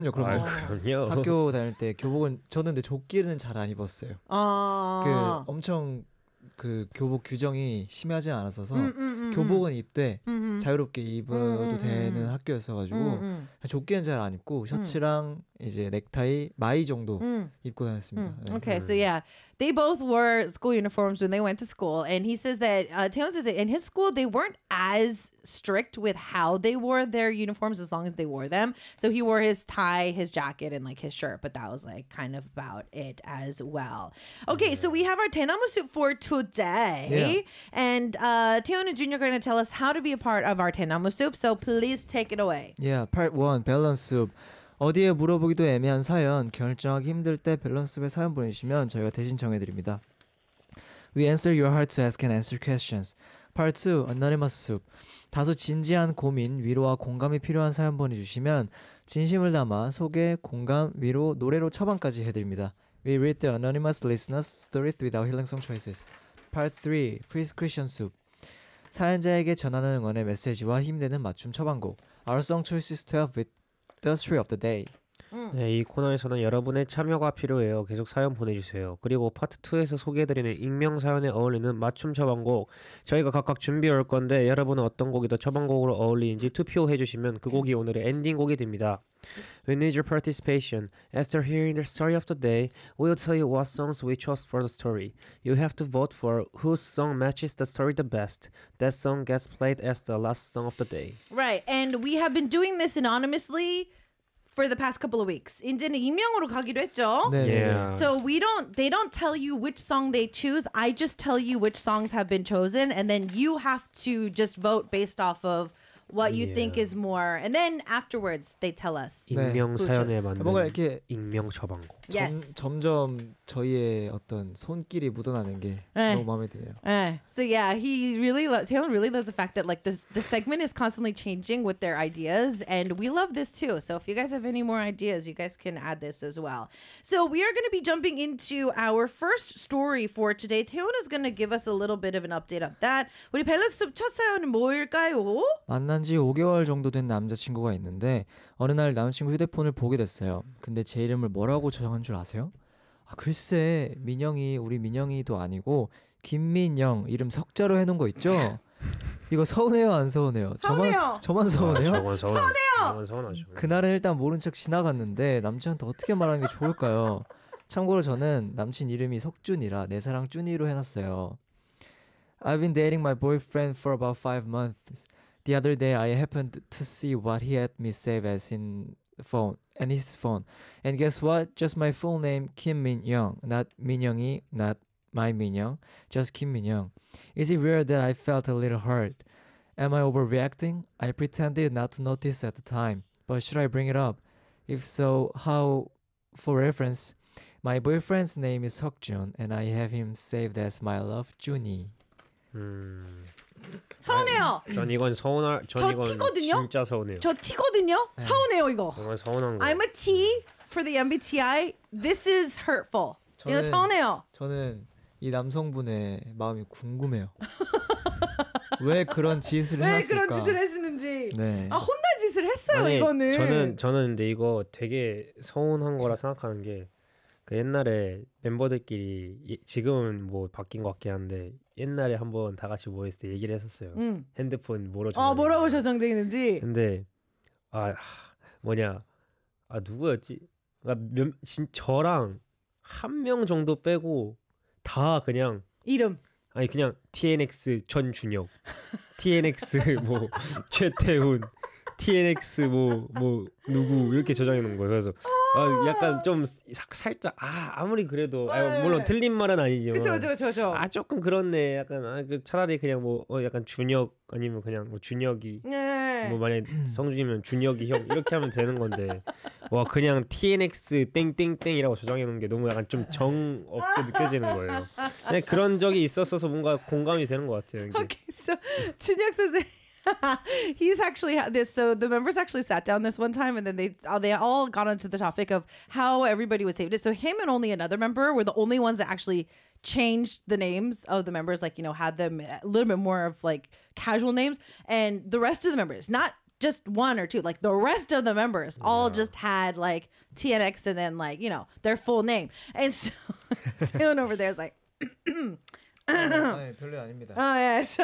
그럼요. 그럼요. 학교 다닐 때 교복은 저는 근데 조끼는 잘 안 입었어요. 그 엄청 그 교복 규정이 심하지 않았어서 교복은 입되 자유롭게 입어도 되는 학교였어가지고 조끼는 잘 안 입고 셔츠랑 이제 넥타이 마이 정도 입고 다녔습니다. 네. Okay, so yeah, they both wore school uniforms when they went to school, and he says that Taeyeon says that in his school they weren't as strict with how they wore their uniforms as long as they wore them. So he wore his tie, his jacket, and like his shirt, but that was like kind of about it as well. Okay, so we have our Taenamu soup for today, and Taeyeon and Junior are going to tell us how to be a part of our Taenamu soup. So please take it away. Yeah, part 1, 밸런스 soup. 어디에 물어보기도 애매한 사연, 결정하기 힘들 때 밸런스에 사연 보내주시면 저희가 대신 정해드립니다. We answer your heart to ask and answer questions. Part 2, Anonymous Soup. 다소 진지한 고민, 위로와 공감이 필요한 사연 보내주시면 진심을 담아 소개, 공감, 위로, 노래로 처방까지 해드립니다. We read the anonymous listeners' stories with our healing song choices. Part 3, Prescription Soup. 사연자에게 전하는 응원의 메시지와 힘되는 맞춤 처방곡. Our song choices to help with the story of the day. 네, 이 코너에서는 여러분의 참여가 필요해요. 계속 사연 보내주세요. 그리고 파트 2에서 소개해드리는 익명 사연에 어울리는 맞춤 처방곡 저희가 각각 준비해 올 건데 여러분은 어떤 곡이 더 처방곡으로 어울리는지 투표해주시면 그 곡이 오늘의 엔딩곡이 됩니다. We need your participation. After hearing the story of the day, we'll tell you what songs we chose for the story. You have to vote for whose song matches the story the best. That song gets played as the last song of the day. Right, and we have been doing this anonymously for the past couple of weeks. 이제는 익명으로 가기로 했죠. 네. Yeah. So they don't tell you which song they choose. I just tell you which songs have been chosen, and then you have to just vote based off of what you think is more. And then afterwards, they tell us. 익명 사연에 chose. 맞는 뭔가 이렇게 익명 처방곡. Yes. 점점 저희의 어떤 손길이 묻어나는 게 네. 너무 마음에 드네요. So yeah, Taeyeon really loves the fact that like the segment is constantly changing with their ideas, and we love this too. So if you guys have any more ideas, you guys can add this as well. So we are going to be jumping into our first story for today. Taeyeon is going to give us a little bit of an update on that. 우리 밸런스 첫 사연은 뭐일까요? 만난 지 5개월 정도 된 남자친구가 있는데 어느 날 남자친구 휴대폰을 보게 됐어요. 근데 제 이름을 뭐라고 저장한 줄 아세요? 아, 글쎄 민영이 우리 민영이도 아니고 김민영 이름 석자로 해놓은 거 있죠? 이거 서운해요 안 서운해요? 서운해요. 저만 서운해요? 저건 서운해요. 서운하죠. 그날은 일단 모른 척 지나갔는데 남친한테 어떻게 말하는 게 좋을까요? 참고로 저는 남친 이름이 석준이라 내 사랑 준이로 해놨어요. I've been dating my boyfriend for about 5 months. The other day I happened to see what he had me save as in phone and his phone. And guess what? Just my full name Kim Min Young, not Minyoung-이, not my Minyoung, just Kim Min Young. Is it weird that I felt a little hurt? Am I overreacting? I pretended not to notice at the time, but should I bring it up? If so, how? For reference, my boyfriend's name is Seokjun and I have him saved as my love, Jun이. 서운해요. 전 이건 전 저 이건 티거든요? 진짜 서운해요. 저 T거든요. 서운해요 이거. 정말 서운한 거. I'm a T for the MBTI. This is hurtful. 이거 서운해요. 저는 이 남성분의 마음이 궁금해요. 왜 그런 짓을 왜 해놨을까? 그런 짓을 했는지. 네. 아 혼날 짓을 했어요 아니, 이거는. 저는 근데 이거 되게 서운한 거라 생각하는 게 그 옛날에 멤버들끼리 지금은 뭐 바뀐 것 같긴 한데 옛날에 한번 다 같이 모였을 때 얘기를 했었어요. 핸드폰 뭐라고 저장돼 있는지. 근데 누구였지? 그러니까 저랑 한 명 정도 빼고 다 그냥 이름. 아니 그냥 TNX 전준혁, TNX 뭐 최태훈, TNX 뭐 누구 이렇게 저장해 놓은 거예요. 그래서 약간 좀 살짝 아무리 그래도 물론 틀린 말은 아니지만 그쵸. 조금 그렇네. 약간 차라리 그냥 뭐 약간 준혁 아니면 그냥 뭐 준혁이 뭐 만약 성준이면 준혁이 형 이렇게 하면 되는 건데 와 그냥 TNX 땡땡땡이라고 저장해 놓은 게 너무 약간 좀 정 없게 느껴지는 거예요. 근데 그런 적이 있었어서 뭔가 공감이 되는 것 같아요. 이게. Okay, so 준혁 says he's actually this. So the members actually sat down this one time, and then they all got onto the topic of how everybody would save it. So him and only another member were the only ones that actually changed the names of the members, like, you know, had them a little bit more of like casual names, and the rest of the members, not just one or two. Like the rest of the members all just had like TNX and then like, you know, their full name. And so Taeyeon over there is like, 아니, 별로 아닙니다. oh yeah. So